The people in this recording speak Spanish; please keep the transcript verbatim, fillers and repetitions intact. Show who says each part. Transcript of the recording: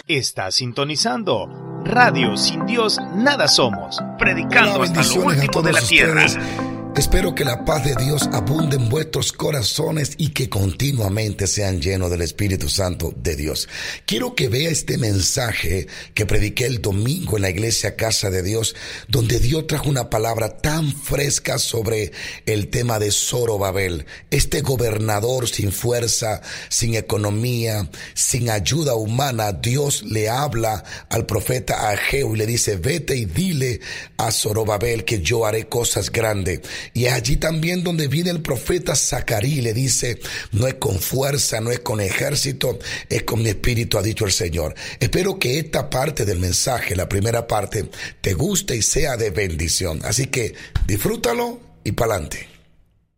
Speaker 1: Está sintonizando Radio Sin Dios Nada Somos, predicando hasta lo último de la tierra.
Speaker 2: Espero que la paz de Dios abunde en vuestros corazones y que continuamente sean llenos del Espíritu Santo de Dios. Quiero que vea este mensaje que prediqué el domingo en la iglesia Casa de Dios, donde Dios trajo una palabra tan fresca sobre el tema de Zorobabel, este gobernador sin fuerza, sin economía, sin ayuda humana. Dios le habla al profeta Ageo y le dice: vete y dile a Zorobabel que yo haré cosas grandes. Y allí también donde viene el profeta Zacarías, le dice: no es con fuerza, no es con ejército, es con mi espíritu, ha dicho el Señor. Espero que esta parte del mensaje, la primera parte, te guste y sea de bendición. Así que disfrútalo y pa'lante.